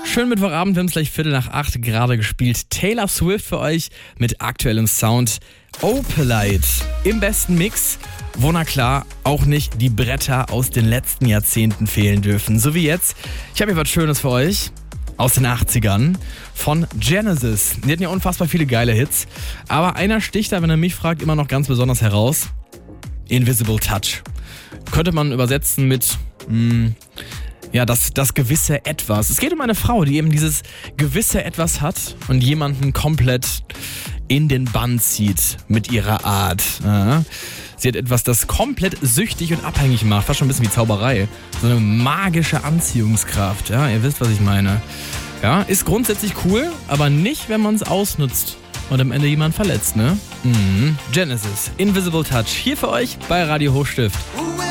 Schönen Mittwochabend, wir haben es gleich 7:45 gerade gespielt. Taylor Swift für euch mit aktuellem Sound. Opalite im besten Mix, wo na klar auch nicht die Bretter aus den letzten Jahrzehnten fehlen dürfen. So wie jetzt. Ich habe hier was Schönes für euch aus den 80ern von Genesis. Die hatten ja unfassbar viele geile Hits. Aber einer sticht da, wenn er mich fragt, immer noch ganz besonders heraus. Invisible Touch. Könnte man übersetzen mit das gewisse Etwas. Es geht um eine Frau, die eben dieses gewisse Etwas hat und jemanden komplett in den Bann zieht mit ihrer Art. Ja. Sie hat etwas, das komplett süchtig und abhängig macht. Fast schon ein bisschen wie Zauberei. So eine magische Anziehungskraft. Ja, ihr wisst, was ich meine. Ja, ist grundsätzlich cool, aber nicht, wenn man es ausnutzt und am Ende jemand verletzt, ne? Genesis, Invisible Touch. Hier für euch bei Radio Hochstift.